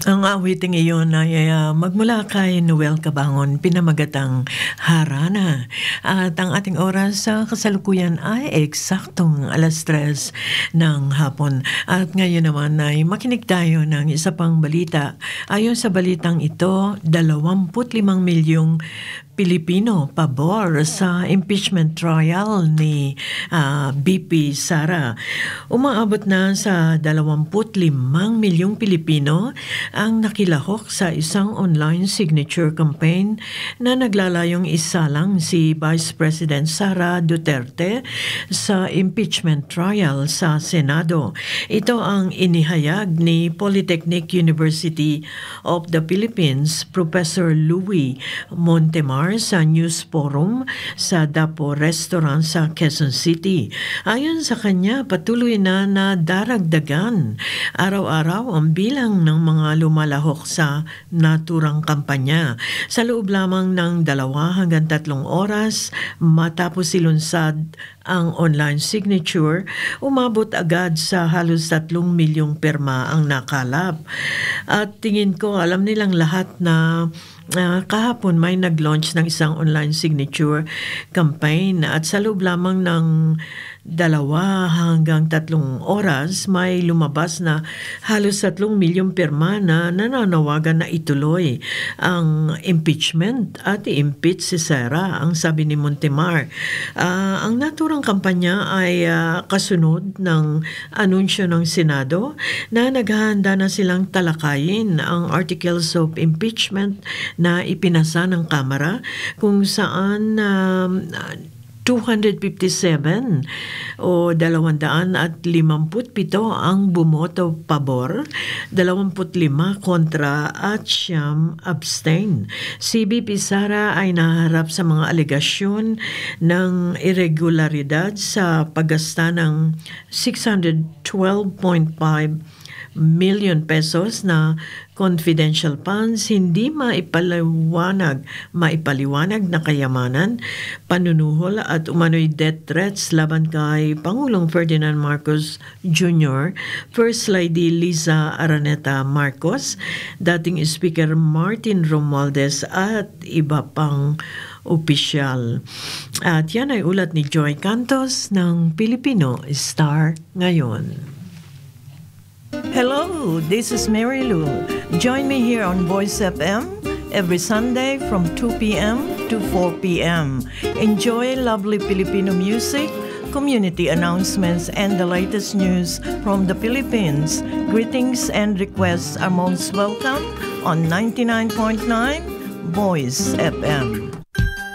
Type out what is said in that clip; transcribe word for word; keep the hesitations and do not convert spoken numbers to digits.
Ang awiting iyon ay uh, magmula kay Noel Cabangon, pinamagatang Harana. At ang ating oras sa kasalukuyan ay eksaktong alas tres ng hapon. At ngayon naman ay makinig tayo ng isa pang balita. Ayon sa balitang ito, dalawampu't limang milyong Pilipino pabor sa impeachment trial ni uh, B P Sara. Umaabot na sa dalawampu't limang milyong Pilipino ang nakilahok sa isang online signature campaign na naglalayong isalang si Vice President Sara Duterte sa impeachment trial sa Senado. Ito ang inihayag ni Polytechnic University of the Philippines Professor Louie Montemar sa News Forum sa Dapo Restaurant sa Quezon City. Ayon sa kanya, patuloy na nadaragdagan araw-araw ang bilang ng mga lumalahok sa naturang kampanya. Sa loob lamang ng dalawa hanggang tatlong oras matapos silunsad ang online signature, umabot agad sa halos tatlong milyong pirma ang nakalap. At tingin ko, alam nilang lahat na uh, kahapon may nag-launch ng isang online signature campaign at sa loob lamang ng dalawa hanggang tatlong oras may lumabas na halos tatlong milyong pirma na nananawagan na ituloy ang impeachment at i-impeach si Sara, ang sabi ni Montemar. Uh, ang naturang kampanya ay uh, kasunod ng anunsyo ng Senado na naghahanda na silang talakayin ang articles of impeachment na ipinasa ng Kamara kung saan uh, two hundred fifty-seven o dalawandaan at limamput pito ang bumoto pabor, dalawamput lima kontra at siyam abstain. Si B P Sara ay naharap sa mga alegasyon ng irregularidad sa paggasta ng six hundred twelve point five million pesos na confidential funds, hindi maipaliwanag, maipaliwanag na kayamanan, panunuhol at umano'y death threats laban kay Pangulong Ferdinand Marcos Junior, First Lady Liza Araneta Marcos, dating Speaker Martin Romualdez at iba pang opisyal. At yan ay ulat ni Joy Cantos ng Filipino Star ngayon. Hello, this is Mary Lou. Join me here on Voice F M every Sunday from two p.m. to four p.m. Enjoy lovely Filipino music, community announcements, and the latest news from the Philippines. Greetings and requests are most welcome on ninety-nine point nine Voice F M.